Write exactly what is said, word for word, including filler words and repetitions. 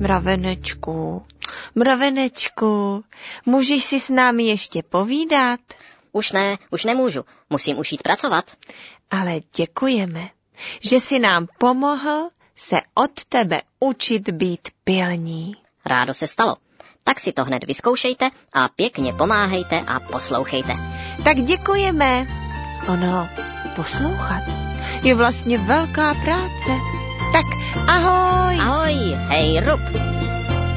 Mravenečku, mravenečku, můžeš si s námi ještě povídat? Už ne, už nemůžu, musím už jít pracovat. Ale děkujeme, že si nám pomohl se od tebe učit být pilní. Rádo se stalo. Tak si to hned vyzkoušejte a pěkně pomáhejte a poslouchejte. Tak děkujeme. Ono, poslouchat je vlastně velká práce. Tak ahoj. Ahoj, hej Rup.